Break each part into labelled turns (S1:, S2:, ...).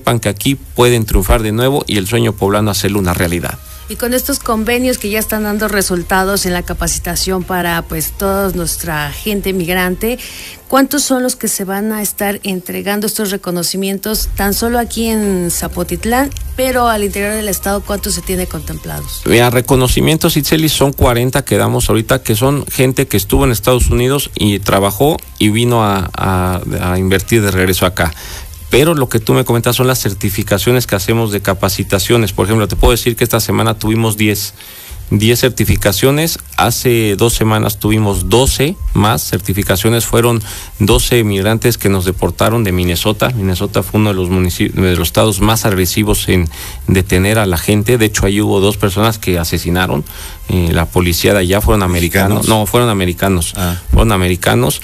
S1: sepan que aquí pueden triunfar de nuevo y el sueño poblano hacerlo una realidad.
S2: Y con estos convenios que ya están dando resultados en la capacitación para pues toda nuestra gente migrante, ¿cuántos son los que se van a estar entregando estos reconocimientos tan solo aquí en Zapotitlán, pero al interior del estado cuántos se tiene contemplados?
S1: Mira, reconocimientos, Itzeli, son 40 que damos ahorita, que son gente que estuvo en Estados Unidos y trabajó y vino a invertir de regreso acá. Pero lo que tú me comentas son las certificaciones que hacemos de capacitaciones. Por ejemplo, te puedo decir que esta semana tuvimos 10 certificaciones. Hace 2 semanas tuvimos 12 más certificaciones. Fueron 12 migrantes que nos deportaron de Minnesota. Minnesota fue uno de los municipios, de los estados más agresivos en detener a la gente. De hecho, ahí hubo 2 personas que asesinaron. La policía de allá fueron americanos. No, fueron americanos. Fueron americanos.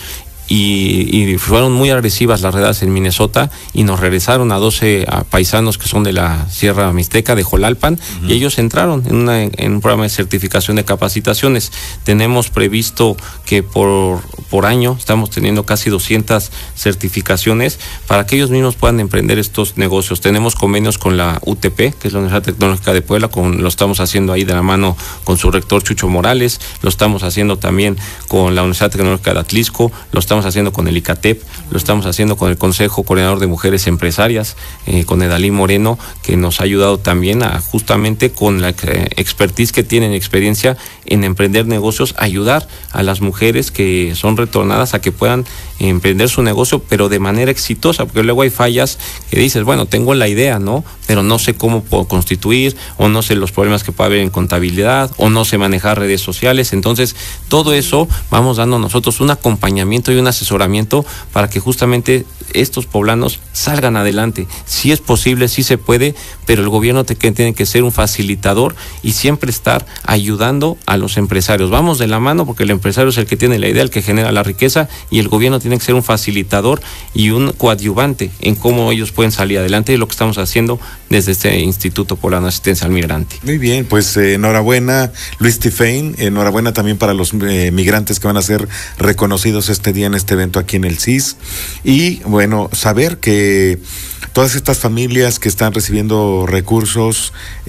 S1: Y fueron muy agresivas las redadas en Minnesota y nos regresaron a 12 paisanos que son de la Sierra Mixteca, de Jolalpan, y ellos entraron en un programa de certificación de capacitaciones. Tenemos previsto que por año estamos teniendo casi 200 certificaciones para que ellos mismos puedan emprender estos negocios. Tenemos convenios con la UTP, que es la Universidad Tecnológica de Puebla, lo estamos haciendo ahí de la mano con su rector Chucho Morales, lo estamos haciendo también con la Universidad Tecnológica de Atlisco, lo estamos haciendo con el ICATEP, lo estamos haciendo con el Consejo Coordinador de Mujeres Empresarias, con Edalí Moreno, que nos ha ayudado también justamente con la expertise que tienen, experiencia en emprender negocios, ayudar a las mujeres que son retornadas a que puedan emprender su negocio, pero de manera exitosa, porque luego hay fallas que dices, bueno, tengo la idea, ¿no? Pero no sé cómo puedo constituir, o no sé los problemas que puede haber en contabilidad, o no sé manejar redes sociales. Entonces, todo eso vamos dando nosotros un acompañamiento y un asesoramiento para que justamente estos poblanos salgan adelante. Sí es posible, sí se puede, pero el gobierno tiene que ser un facilitador y siempre estar ayudando a los empresarios. Vamos de la mano porque el empresario es el que tiene la idea, el que genera la riqueza, y el gobierno tiene que ser un facilitador y un coadyuvante en cómo ellos pueden salir adelante, y lo que estamos haciendo desde este Instituto Poblano de Asistencia al Migrante.
S3: Muy bien, pues enhorabuena, Luis Tifain, enhorabuena también para los migrantes que van a ser reconocidos este día en este evento aquí en el CIS. Y bueno, saber que todas estas familias que están recibiendo recursos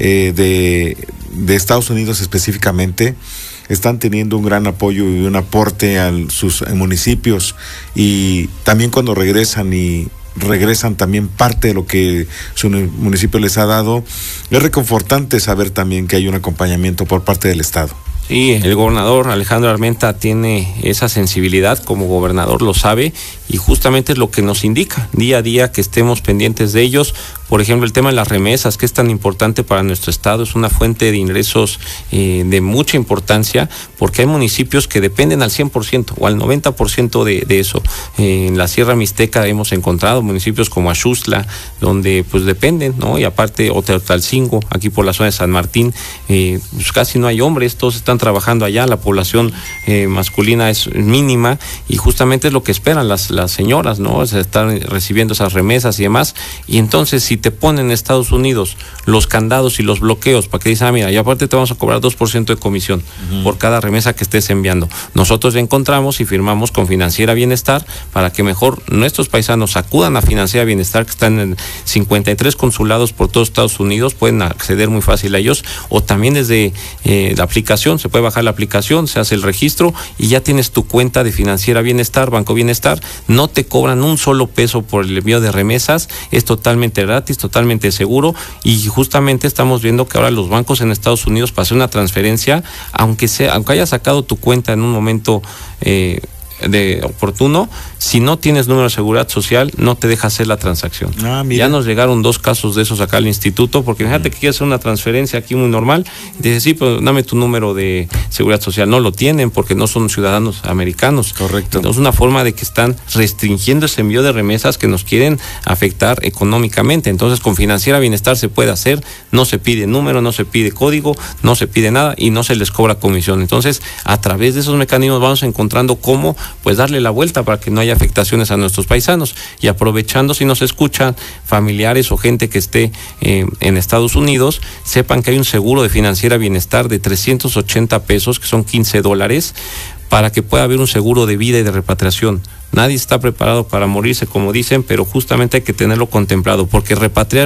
S3: de Estados Unidos específicamente, están teniendo un gran apoyo y un aporte a sus municipios, y también cuando regresan también parte de lo que su municipio les ha dado. Es reconfortante saber también que hay un acompañamiento por parte del Estado.
S1: Sí, el gobernador Alejandro Armenta tiene esa sensibilidad, como gobernador lo sabe, y justamente es lo que nos indica día a día que estemos pendientes de ellos. Por ejemplo, el tema de las remesas, que es tan importante para nuestro estado, es una fuente de ingresos de mucha importancia, porque hay municipios que dependen al 100% o al 90% de eso. En la Sierra Mixteca hemos encontrado municipios como Axustla, donde pues dependen, ¿no? Y aparte Oteotalcingo, aquí por la zona de San Martín, pues casi no hay hombres, todos están trabajando allá, la población masculina es mínima, y justamente es lo que esperan las señoras, ¿no? Están recibiendo esas remesas y demás. Y entonces, si te ponen en Estados Unidos los candados y los bloqueos para que dicen, mira, y aparte te vamos a cobrar 2% de comisión por cada remesa que estés enviando, nosotros ya encontramos y firmamos con Financiera Bienestar para que mejor nuestros paisanos acudan a Financiera Bienestar, que están en 53 consulados por todo Estados Unidos, pueden acceder muy fácil a ellos, o también desde la aplicación, se puede bajar la aplicación, se hace el registro y ya tienes tu cuenta de Financiera Bienestar, Banco Bienestar. No te cobran un solo peso por el envío de remesas, es totalmente gratis, totalmente seguro, y justamente estamos viendo que ahora los bancos en Estados Unidos, para hacer una transferencia, aunque hayas sacado tu cuenta en un momento de oportuno, si no tienes número de seguridad social, no te deja hacer la transacción. Ya nos llegaron 2 casos de esos acá al instituto, porque fíjate que quieres hacer una transferencia aquí muy normal, y te dice, sí, pero dame tu número de seguridad social. No lo tienen porque no son ciudadanos americanos.
S3: Correcto.
S1: Entonces, una forma de que están restringiendo ese envío de remesas que nos quieren afectar económicamente. Entonces, con Financiera Bienestar se puede hacer, no se pide número, no se pide código, no se pide nada y no se les cobra comisión. Entonces, a través de esos mecanismos vamos encontrando cómo pues darle la vuelta para que no haya afectaciones a nuestros paisanos, y aprovechando, si nos escuchan familiares o gente que esté en Estados Unidos, sepan que hay un seguro de Financiera Bienestar de 380 pesos, que son $15, para que pueda haber un seguro de vida y de repatriación. Nadie está preparado para morirse, como dicen, pero justamente hay que tenerlo contemplado, porque repatriar